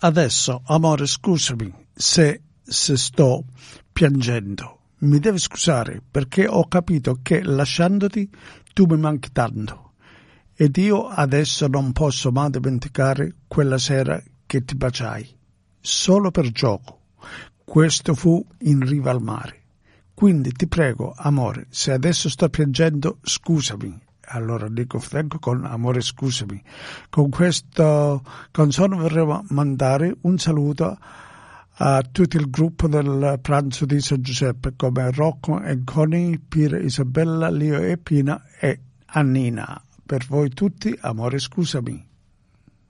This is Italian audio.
Adesso, amore, scusami se sto piangendo. Mi devi scusare perché ho capito che lasciandoti tu mi manchi tanto. Ed io adesso non posso mai dimenticare quella sera che ti baciai. Solo per gioco. Questo fu in riva al mare. Quindi ti prego, amore, se adesso sto piangendo, scusami. Allora dico Franco con amore, scusami. Con questo canzone vorrei mandare un saluto a tutto il gruppo del pranzo di San Giuseppe, come Rocco e Connie, Pira, Isabella, Leo e Pina e Annina. Per voi tutti, amore, scusami.